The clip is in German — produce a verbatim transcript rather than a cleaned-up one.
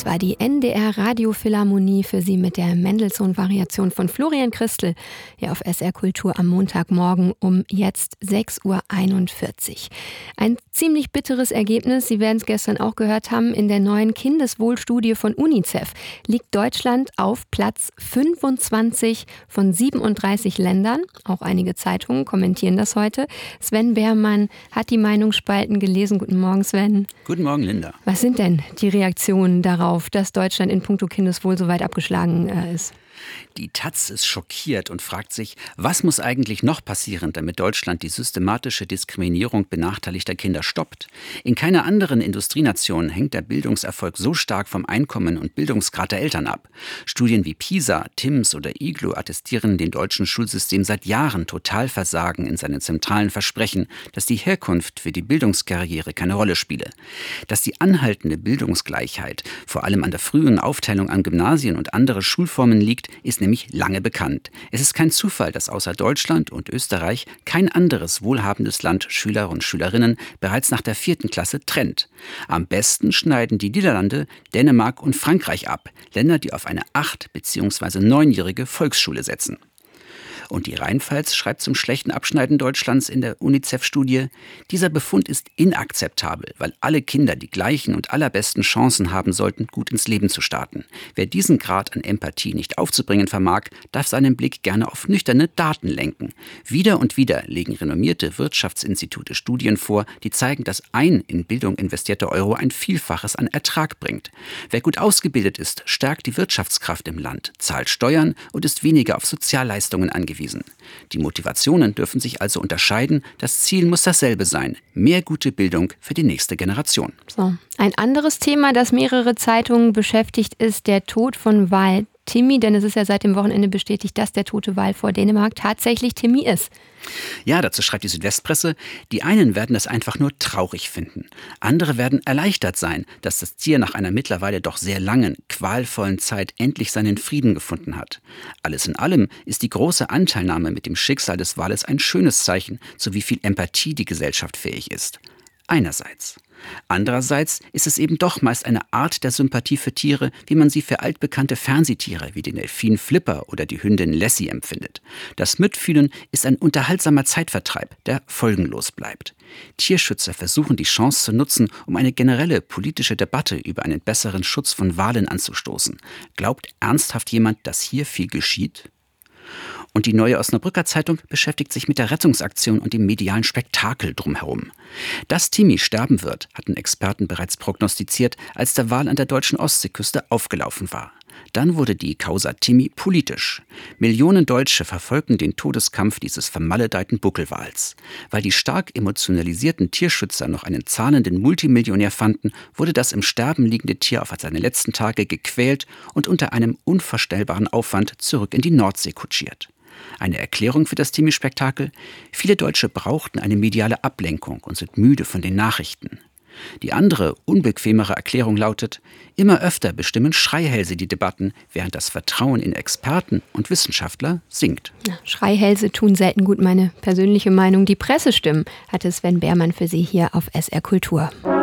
war die N D R Radiophilharmonie für Sie mit der Mendelssohn-Variation von Florian Christel hier auf S R Kultur am Montagmorgen um jetzt sechs Uhr einundvierzig. Ein ziemlich bitteres Ergebnis, Sie werden es gestern auch gehört haben, in der neuen Kindeswohlstudie von UNICEF liegt Deutschland auf Platz fünfundzwanzig von siebenunddreißig Ländern. Auch einige Zeitungen kommentieren das heute. Sven Behrmann hat die Meinungsspalten gelesen. Guten Morgen, Sven. Guten Morgen, Linda. Was sind denn die Reaktionen darauf, dass Deutschland in puncto Kindeswohl so weit abgeschlagen äh, ist? Die Taz ist schockiert und fragt sich, was muss eigentlich noch passieren, damit Deutschland die systematische Diskriminierung benachteiligter Kinder stoppt? In keiner anderen Industrienation hängt der Bildungserfolg so stark vom Einkommen und Bildungsgrad der Eltern ab. Studien wie PISA, TIMSS oder I G L O attestieren dem deutschen Schulsystem seit Jahren Totalversagen in seinen zentralen Versprechen, dass die Herkunft für die Bildungskarriere keine Rolle spiele. Dass die anhaltende Bildungsgleichheit vor allem an der frühen Aufteilung an Gymnasien und andere Schulformen liegt, ist nämlich lange bekannt. Es ist kein Zufall, dass außer Deutschland und Österreich kein anderes wohlhabendes Land Schüler und Schülerinnen bereits nach der vierten Klasse trennt. Am besten schneiden die Niederlande, Dänemark und Frankreich ab, Länder, die auf eine acht- bzw. neunjährige Volksschule setzen. Und die Rheinpfalz schreibt zum schlechten Abschneiden Deutschlands in der UNICEF-Studie, dieser Befund ist inakzeptabel, weil alle Kinder die gleichen und allerbesten Chancen haben sollten, gut ins Leben zu starten. Wer diesen Grad an Empathie nicht aufzubringen vermag, darf seinen Blick gerne auf nüchterne Daten lenken. Wieder und wieder legen renommierte Wirtschaftsinstitute Studien vor, die zeigen, dass ein in Bildung investierter Euro ein Vielfaches an Ertrag bringt. Wer gut ausgebildet ist, stärkt die Wirtschaftskraft im Land, zahlt Steuern und ist weniger auf Sozialleistungen angewiesen. Die Motivationen dürfen sich also unterscheiden. Das Ziel muss dasselbe sein. Mehr gute Bildung für die nächste Generation. So. Ein anderes Thema, das mehrere Zeitungen beschäftigt, ist der Tod von Wal Timmy. Denn es ist ja seit dem Wochenende bestätigt, dass der tote Wal vor Dänemark tatsächlich Timmy ist. Ja, dazu schreibt die Südwestpresse, die einen werden das einfach nur traurig finden. Andere werden erleichtert sein, dass das Tier nach einer mittlerweile doch sehr langen, qualvollen Zeit endlich seinen Frieden gefunden hat. Alles in allem ist die große Anteilnahme mit dem Schicksal des Wales ein schönes Zeichen, so wie viel Empathie die Gesellschaft fähig ist. Einerseits. Andererseits ist es eben doch meist eine Art der Sympathie für Tiere, wie man sie für altbekannte Fernsehtiere wie den Delfin Flipper oder die Hündin Lassie empfindet. Das Mitfühlen ist ein unterhaltsamer Zeitvertreib, der folgenlos bleibt. Tierschützer versuchen die Chance zu nutzen, um eine generelle politische Debatte über einen besseren Schutz von Walen anzustoßen. Glaubt ernsthaft jemand, dass hier viel geschieht? Und die Neue Osnabrücker Zeitung beschäftigt sich mit der Rettungsaktion und dem medialen Spektakel drumherum. Dass Timmy sterben wird, hatten Experten bereits prognostiziert, als der Wal an der deutschen Ostseeküste aufgelaufen war. Dann wurde die Causa Timmy politisch. Millionen Deutsche verfolgten den Todeskampf dieses vermaledeiten Buckelwals. Weil die stark emotionalisierten Tierschützer noch einen zahlenden Multimillionär fanden, wurde das im Sterben liegende Tier auf seine letzten Tage gequält und unter einem unvorstellbaren Aufwand zurück in die Nordsee kutschiert. Eine Erklärung für das Timmy-Spektakel? Viele Deutsche brauchten eine mediale Ablenkung und sind müde von den Nachrichten. Die andere, unbequemere Erklärung lautet, immer öfter bestimmen Schreihälse die Debatten, während das Vertrauen in Experten und Wissenschaftler sinkt. Ja, Schreihälse tun selten gut, meine persönliche Meinung. Die Pressestimmen hatte Sven Behrmann für Sie hier auf S R Kultur.